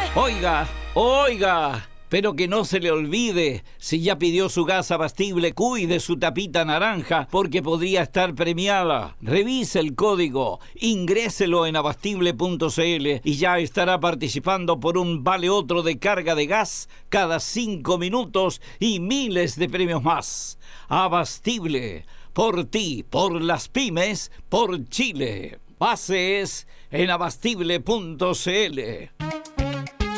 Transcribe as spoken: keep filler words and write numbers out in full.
Oiga, oiga, pero que no se le olvide, si ya pidió su gas Abastible, cuide su tapita naranja, porque podría estar premiada. Revise el código, ingréselo en abastible punto c l y ya estará participando por un vale otro de carga de gas cada cinco minutos y miles de premios más. Abastible, por ti, por las pymes, por Chile. Bases en abastible punto c l.